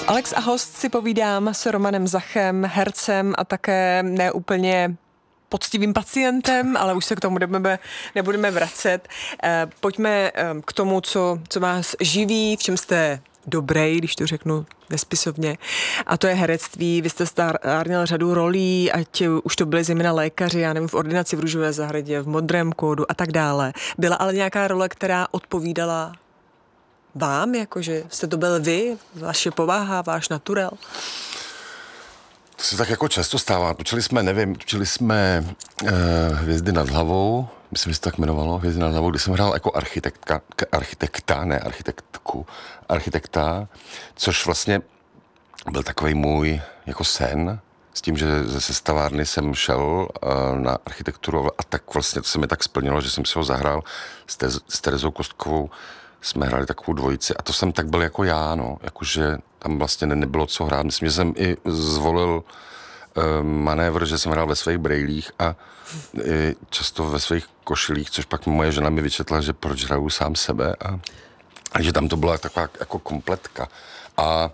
Alex a host si povídám s Romanem Zachem, hercem a také neúplně poctivým pacientem, ale už se k tomu nebudeme vracet. Pojďme k tomu, co vás živí, v čem jste dobrej, když to řeknu nespisovně. A to je herectví. Vy jste stárněl řadu rolí, ať už to byly zejména lékaři, já nevím, v ordinaci v Růžové zahradě, v Modrém kódu a tak dále. Byla ale nějaká role, která odpovídala vám, jakože jste to byl vy, vaše povaha, váš naturel? To se tak jako často stává. Točili jsme Hvězdy nad hlavou, myslím, že se to tak jmenovalo, Hvězdy nad hlavou, kdy jsem hrál jako architekta, což vlastně byl takový můj jako sen, s tím, že ze sestavárny jsem šel na architekturu a tak vlastně to se mi tak splnilo, že jsem si ho zahrál s Terezou Kostkovou. Jsme hráli takovou dvojici a to jsem tak byl jako já, no, jakože tam vlastně nebylo co hrát. Myslím, že jsem i zvolil manévr, že jsem hrál ve svých brejlích a často ve svých košilích, což pak moje žena mi vyčetla, že proč hraju sám sebe a že tam to byla taková jako kompletka. A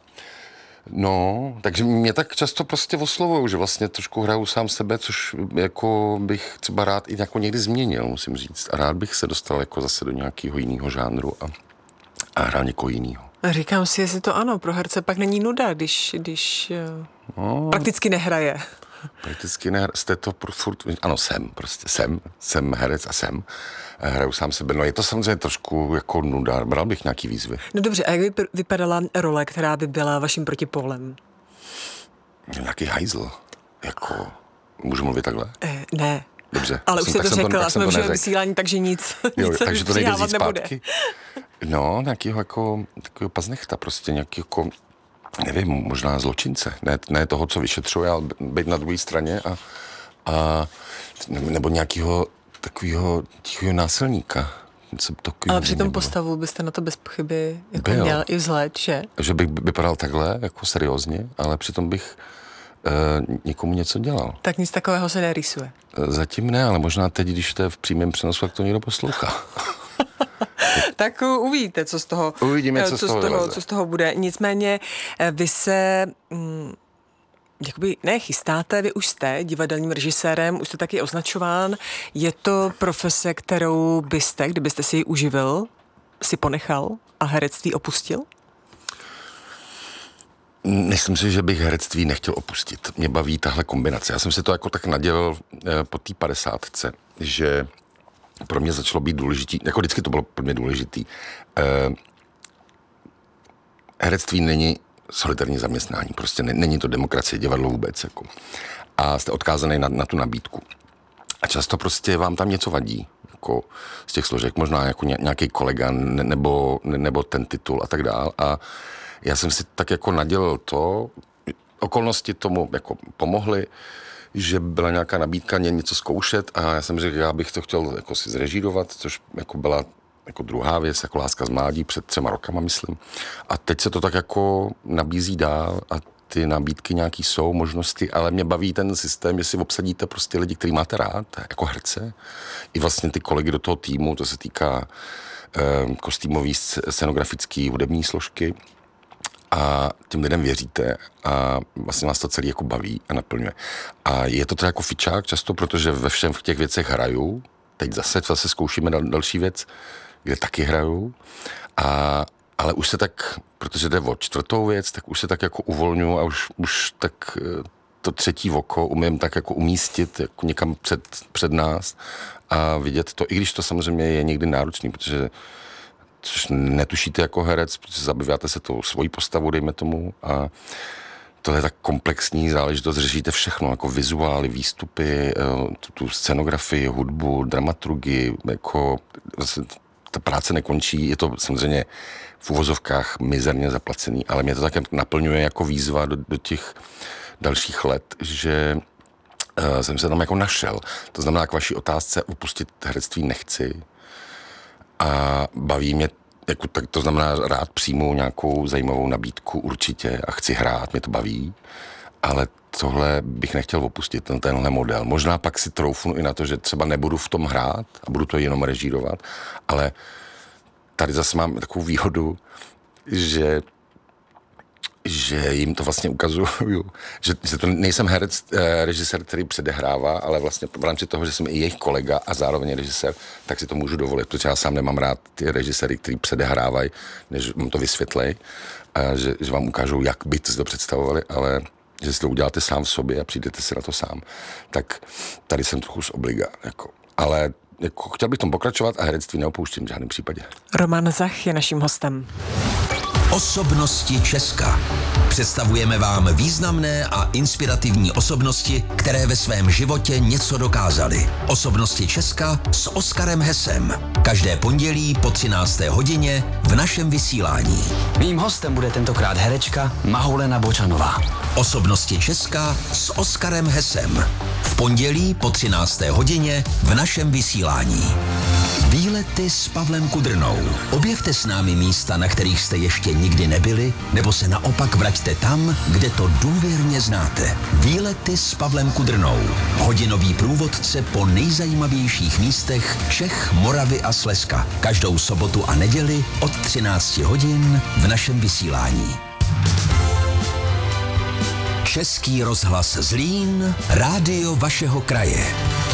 no, takže mě tak často prostě oslovujou, že vlastně trošku hraju sám sebe, což jako bych třeba rád i jako někdy změnil, musím říct. A rád bych se dostal jako zase do nějakého jiného žánru a hrál někoho jiného. Říkám si, jestli to ano, pro herce pak není nuda, když prakticky nehraje. Prakticky nehraje, jste to furt, ano, jsem herec a hraju sám sebe. No je to samozřejmě trošku jako nuda, bral bych nějaký výzvy. No dobře, a jak by vypadala role, která by byla vaším protipólem? Nějaký hajzl, jako, můžu mluvit takhle? Ne. Dobře. Ale už jste to řekla, jsme v vysílání, takže nic takže to nejde vzít nebude. zpátky. No, nějakého jako, takového paznechta, prostě nějaký jako, nevím, možná zločince. Ne toho, co vyšetřuje, ale být na druhé straně a nebo nějakého takového tichého násilníka. Ale při tom postavu byste na to bez pochyby jako měl i vzhled, že? Že bych vypadal takhle, jako seriózně, ale přitom bych někomu něco dělal. Tak nic takového se nerýsuje. Zatím ne, ale možná teď, když to je v přímém přenosu, jak to někdo poslouchá. Tak uvidíte, co z toho, uvidíme, co z toho bude. Nicméně vy se jakoby chystáte, vy už jste divadelním režisérem, už jste taky označován. Je to profese, kterou byste, kdybyste si ji uživil, si ponechal a herectví opustil? Myslím si, že bych herectví nechtěl opustit. Mě baví tahle kombinace. Já jsem si to jako tak nadělal po té 50, že pro mě začalo být důležitý, jako vždycky to bylo pro mě důležitý. Herectví není solitární zaměstnání, prostě není to demokracie, divadlo vůbec. Jako. A jste odkázaný na tu nabídku. A často prostě vám tam něco vadí, jako z těch složek, možná jako nějaký kolega nebo ten titul a tak dál. A já jsem si tak jako nadělal to, okolnosti tomu jako pomohly, že byla nějaká nabídka něco zkoušet a já jsem řekl, já bych to chtěl jako si zrežírovat, což jako byla jako druhá věc, jako Láska z mládí před 3 rokama, myslím. A teď se to tak jako nabízí dál a ty nabídky nějaký jsou, možnosti, ale mě baví ten systém, jestli obsadíte prostě lidi, který máte rád, jako herce, i vlastně ty kolegy do toho týmu, to se týká kostýmový, scenografický, hudební složky, a tím lidem věříte a vlastně vás to celý jako baví a naplňuje. A je to teda jako fičák často, protože ve všem v těch věcech hraju. Teď zase zkoušíme další věc, kde taky hraju. Ale už se tak, protože jde o 4. věc, tak už se tak jako uvolňuji a už tak to 3. oko umím tak jako umístit jako někam před nás a vidět to, i když to samozřejmě je někdy náročný, protože což netušíte jako herec, protože zabýváte se tou svojí postavou, dejme tomu, a to je tak komplexní záležitost, řešíte všechno, jako vizuály, výstupy, tu scenografii, hudbu, dramaturgii, jako ta práce nekončí, je to samozřejmě v uvozovkách mizerně zaplacený, ale mě to také naplňuje jako výzva do těch dalších let, že jsem se tam jako našel. To znamená, k vaší otázce opustit herectví nechci, a baví mě, jako, tak to znamená, rád přijmu nějakou zajímavou nabídku určitě a chci hrát, mě to baví, ale tohle bych nechtěl opustit, tenhle model. Možná pak si troufnu i na to, že třeba nebudu v tom hrát a budu to jenom režírovat, ale tady zase mám takovou výhodu, že že jim to vlastně ukazuju, že to nejsem herec, režisér, který předehrává, ale vlastně v rámci toho, že jsem i jejich kolega a zároveň režisér, tak si to můžu dovolit, protože já sám nemám rád ty režiséry, který předehrávají, než vám to vysvětlej, že vám ukážou, jak by to představovali, ale že si to uděláte sám v sobě a přijdete si na to sám. Tak tady jsem trochu z obliga, jako, ale jako, chtěl bych tom pokračovat a herectví neopouštím v žádném případě. Roman Zach je naším hostem. Osobnosti Česka. Představujeme vám významné a inspirativní osobnosti, které ve svém životě něco dokázaly. Osobnosti Česka s Oskarem Hesem. Každé pondělí po 13. hodině v našem vysílání. Mým hostem bude tentokrát herečka Mahulena Bočanová. Osobnosti Česka s Oskarem Hesem. V pondělí po 13. hodině v našem vysílání. Výlety s Pavlem Kudrnou. Objevte s námi místa, na kterých jste ještě nikdy nebyli, nebo se naopak vraťte tam, kde to důvěrně znáte. Výlety s Pavlem Kudrnou. Hodinový průvodce po nejzajímavějších místech Čech, Moravy a Slezska. Každou sobotu a neděli od 13 hodin v našem vysílání. Český rozhlas Zlín, rádio vašeho kraje.